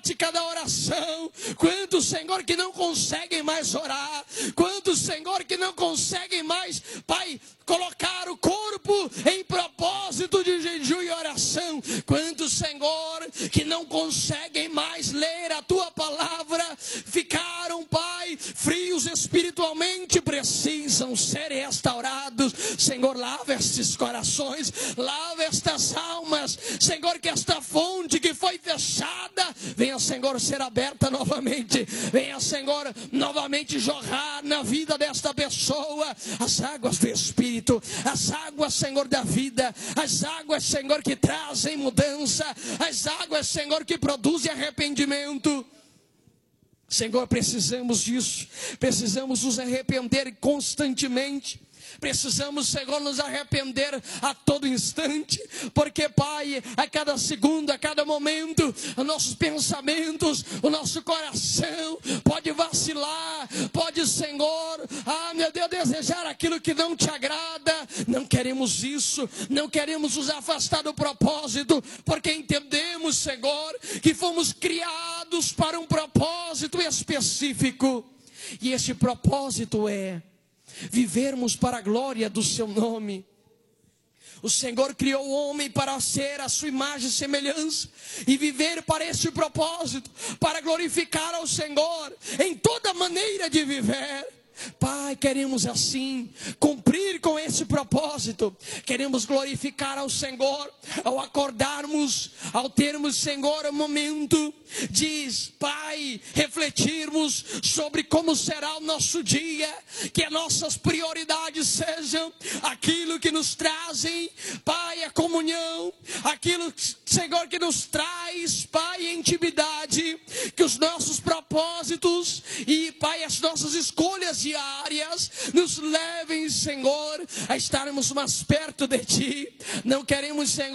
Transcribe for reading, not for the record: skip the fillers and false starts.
prática da oração. Quantos, Senhor, que não conseguem mais orar. Quantos, Senhor, que não conseguem mais, Pai, colocar o corpo em propósito de jejum e oração. Quantos, Senhor, que não conseguem mais ler a Tua palavra, ficaram, Pai, frios espiritualmente, precisam ser restaurados. Senhor, lava estes corações, lava estas almas. Senhor, que esta fonte que foi fechada, venha, Senhor, ser aberta novamente. Venha, Senhor, novamente jorrar na vida desta pessoa as águas do Espírito, as águas, Senhor, da vida, as águas, Senhor, que trazem mudança, as águas, Senhor, que produzem arrependimento. Senhor, precisamos disso, precisamos nos arrepender constantemente. Precisamos, Senhor, nos arrepender a todo instante, porque, Pai, a cada segundo, a cada momento, os nossos pensamentos, o nosso coração pode vacilar, pode, Senhor, meu Deus, desejar aquilo que não te agrada. Não queremos isso, não queremos nos afastar do propósito, porque entendemos, Senhor, que fomos criados para um propósito específico, e esse propósito é vivermos para a glória do seu nome. O Senhor criou o homem para ser a sua imagem e semelhança, e viver para esse propósito, para glorificar ao Senhor em toda maneira de viver. Pai, queremos assim cumprir com esse propósito. Queremos glorificar ao Senhor ao acordarmos, ao termos, Senhor, um momento de, Pai, refletirmos sobre como será o nosso dia. Que as nossas prioridades sejam aquilo que nos trazem, Pai, a comunhão, aquilo, Senhor, que nos traz, Pai, a intimidade. Que os nossos propósitos e, Pai, as nossas escolhas diárias nos levem, Senhor, a estarmos mais perto de Ti. Não queremos, Senhor,